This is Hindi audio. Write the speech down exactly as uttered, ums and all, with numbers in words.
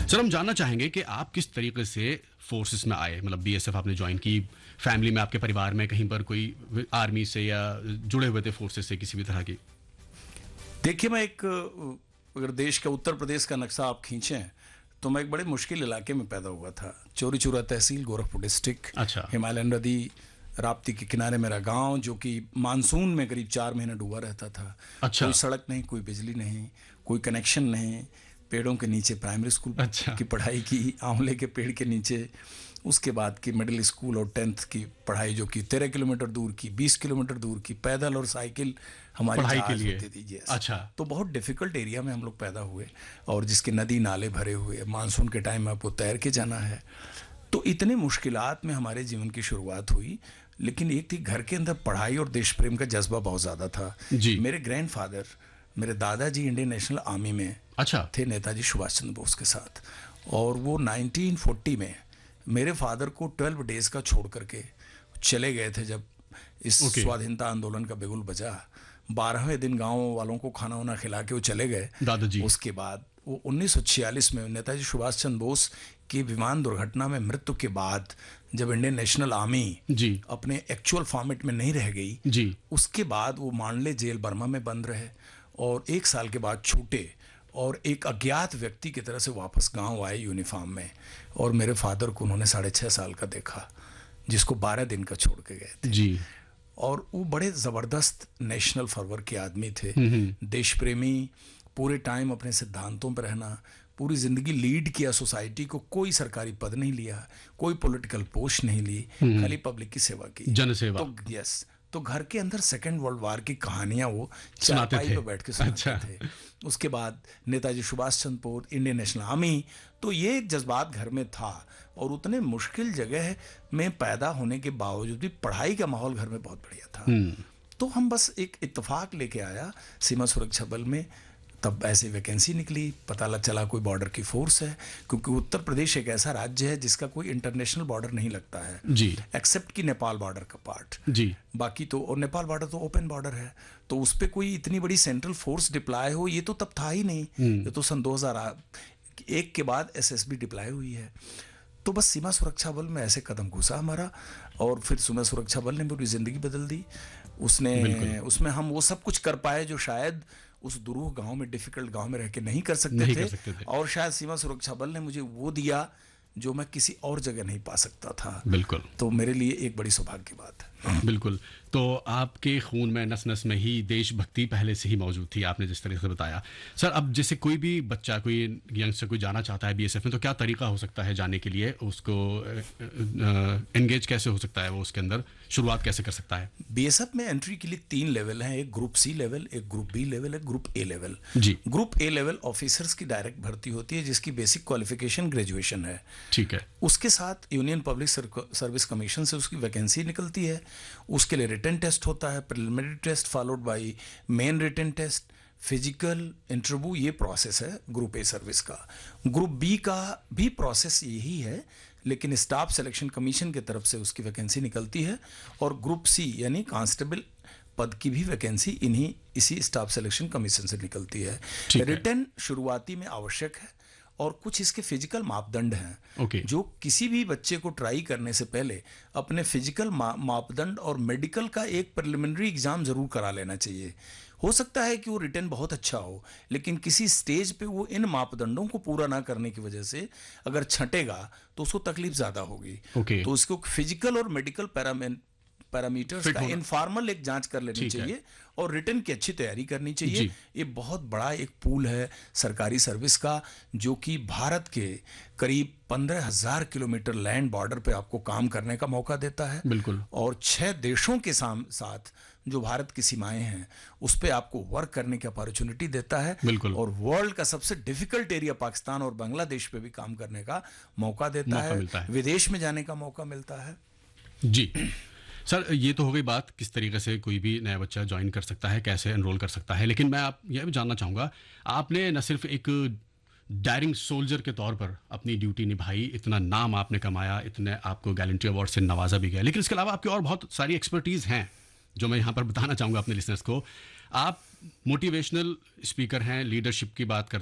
सर हम जानना चाहेंगे कि आप किस तरीके से फोर्सेस में आए, मतलब बीएसएफ आपने ज्वाइन की, फैमिली में आपके परिवार में कहीं पर कोई आर्मी से या जुड़े हुए थे फोर्सेस से किसी भी तरह की? देखिए, मैं एक अगर देश का उत्तर प्रदेश का नक्शा आप खींचें तो मैं एक बड़े मुश्किल इलाके में पैदा हुआ था। चौरी चौरा तहसील, गोरखपुर डिस्ट्रिक्ट। अच्छा। हिमालयन नदी राप्ती के किनारे मेरा गांव, जो कि मानसून में करीब चार महीने डूबा रहता था। अच्छा। कोई सड़क नहीं, कोई बिजली नहीं, कोई कनेक्शन नहीं। पेड़ों के नीचे प्राइमरी स्कूल अच्छा। की पढ़ाई की, आंवले के पेड़ के नीचे। उसके बाद की मिडिल स्कूल और टेंथ की पढ़ाई जो कि तेरह किलोमीटर दूर की, बीस किलोमीटर दूर की, पैदल और साइकिल हमारी पढ़ाई के जहाज लिए होती थी। yes। अच्छा। तो बहुत डिफिकल्ट एरिया में हम लोग पैदा हुए, और जिसके नदी नाले भरे हुए, मानसून के टाइम में आपको तैर के जाना है। तो इतने मुश्किलात में हमारे जीवन की शुरुआत हुई। लेकिन एक थी, घर के अंदर पढ़ाई और देश प्रेम का जज्बा बहुत ज़्यादा था जी। मेरे ग्रैंडफादर, मेरे दादाजी इंडियन नेशनल आर्मी में अच्छा थे, नेताजी सुभाष चंद्र बोस के साथ। और वो नाइनटीन फोर्टी में मेरे फादर को ट्वेल्व डेज का छोड़ करके चले गए थे। जब इस Okay। स्वाधीनता आंदोलन का बिगुल बजा, बारहवें दिन गांव वालों को खाना वाना खिला के वो चले गए दादाजी। उसके बाद वो उन्नीस सौ छियालीस में नेताजी सुभाष चंद्र बोस की विमान दुर्घटना में मृत्यु के बाद, जब इंडियन नेशनल आर्मी जी अपने एक्चुअल फॉर्मेट में नहीं रह गई जी उसके बाद वो मांडले जेल बर्मा में बंद रहे, और एक साल के बाद छूटे और एक अज्ञात व्यक्ति की तरह से वापस गांव आए यूनिफॉर्म में। और मेरे फादर को उन्होंने साढ़े छः साल का देखा, जिसको बारह दिन का छोड़ के गए थे। जी। और वो बड़े ज़बरदस्त नेशनल फर्वर के आदमी थे, देश प्रेमी, पूरे टाइम अपने सिद्धांतों पर रहना, पूरी ज़िंदगी लीड किया सोसाइटी को, कोई सरकारी पद नहीं लिया, कोई पॉलिटिकल पोस्ट नहीं ली, खाली पब्लिक की सेवा की, जनसेवा। तो यस, तो घर के अंदर सेकेंड वर्ल्ड वार की कहानियां वो सुनाते चारपाई थे। पे बैठ के सुनाते अच्छा। थे। उसके बाद Netaji Subhash Chandra Bose, Indian national army, तो ये एक जज्बात घर में था। और उतने मुश्किल जगह में पैदा होने के बावजूद भी पढ़ाई का माहौल घर में बहुत बढ़िया था। तो हम बस एक इत्तेफाक लेके आया सीमा सुरक्षा बल में। तब ऐसे वैकेंसी निकली, पता लग चला कोई बॉर्डर की फोर्स है, क्योंकि उत्तर प्रदेश एक ऐसा राज्य है जिसका कोई इंटरनेशनल बॉर्डर नहीं लगता है जी। एक्सेप्ट कि नेपाल बॉर्डर का पार्ट जी। बाकी तो, और नेपाल बॉर्डर तो ओपन बॉर्डर है, तो उस पर कोई इतनी बड़ी सेंट्रल फोर्स डिप्लॉय हो, ये तो तब था ही नहीं। ये तो सन दो हज़ार एक के बाद एसएसबी डिप्लॉय हुई है। तो बस सीमा सुरक्षा बल में ऐसे कदम घुसा हमारा, और फिर सीमा सुरक्षा बल ने पूरी ज़िंदगी बदल दी। उसने उसमें हम वो सब कुछ कर पाए जो शायद उस दुरूह गांव में, डिफिकल्ट गांव में रह के नहीं कर सकते, नहीं थे, कर सकते थे। और शायद सीमा सुरक्षा बल ने मुझे वो दिया जो मैं किसी और जगह नहीं पा सकता था। बिल्कुल। तो मेरे लिए एक बड़ी सौभाग्य की बात है। बिल्कुल। तो आपके खून में, नस नस में ही देशभक्ति पहले से ही मौजूद थी, आपने जिस तरीके से बताया। सर, अब जैसे कोई भी बच्चा, कोई यंगस्टर कोई जाना चाहता है बीएसएफ में, तो क्या तरीका हो सकता है जाने के लिए? उसको एंगेज कैसे हो सकता है, वो उसके अंदर शुरुआत कैसे कर सकता है? बीएसएफ में एंट्री के लिए तीन लेवल हैं, एक ग्रुप सी लेवल, एक ग्रुप बी लेवल, एक group A level. Ji. Group A level officers की डायरेक्ट भर्ती होती है, जिसकी बेसिक क्वालिफिकेशन ग्रेजुएशन है। ठीक है। उसके साथ यूनियन पब्लिक सर्विस कमीशन से उसकी वैकेंसी निकलती है। उसके लिए रिटन टेस्ट होता है, preliminary test followed by main written test, physical interview, ये प्रोसेस है ग्रुप ए सर्विस का। ग्रुप बी का भी प्रोसेस यही है, लेकिन स्टाफ सिलेक्शन कमीशन की तरफ से उसकी वैकेंसी निकलती है। और ग्रुप सी यानी कांस्टेबल पद की भी वैकेंसी इन्हीं इसी स्टाफ सिलेक्शन कमीशन से निकलती है। रिटन शुरुआती में आवश्यक है, और कुछ इसके फिजिकल मापदंड हैं okay। जो किसी भी बच्चे को ट्राई करने से पहले अपने फिजिकल मा, मापदंड और मेडिकल का एक प्रिलिमिनरी एग्जाम जरूर करा लेना चाहिए। हो सकता है कि वो रिटर्न बहुत अच्छा हो, लेकिन किसी स्टेज पे वो इन मापदंडों को पूरा ना करने की वजह से अगर छंटेगा तो उसको तकलीफ ज़्यादा होगी। okay। तो उसको फिजिकल और मेडिकल पैरामीन पैरामीटर्स का इनफॉर्मल एक जांच कर लेनी चाहिए, और रिटर्न की अच्छी तैयारी करनी चाहिए। ये बहुत बड़ा एक पूल है सरकारी सर्विस का, जो कि भारत के करीब पंद्रह हजार किलोमीटर लैंड बॉर्डर पे आपको काम करने का मौका देता है। बिल्कुल। और छह देशों के साथ जो भारत की सीमाएं हैं उस पे आपको वर्क करने की अपॉर्चुनिटी देता है। बिल्कुल। और वर्ल्ड का सबसे डिफिकल्ट एरिया पाकिस्तान और बांग्लादेश पे भी काम करने का मौका देता है, है, विदेश में जाने का मौका मिलता है। जी सर, ये तो हो गई बात किस तरीके से कोई भी नया बच्चा ज्वाइन कर सकता है, कैसे एनरोल कर सकता है। लेकिन मैं आप यह भी जानना चाहूँगा, आपने न सिर्फ एक डायरिंग सोल्जर के तौर पर अपनी ड्यूटी निभाई, इतना नाम आपने कमाया, इतने आपको गैलेंट्री अवार्ड से नवाजा भी गया, लेकिन इसके अलावा आपकी और बहुत सारी एक्सपर्टीज़ हैं जो मैं यहाँ पर बताना चाहूँगा अपने लिसनर्स को। आप मोटिवेशनल स्पीकर हैं, लीडरशिप की बात करते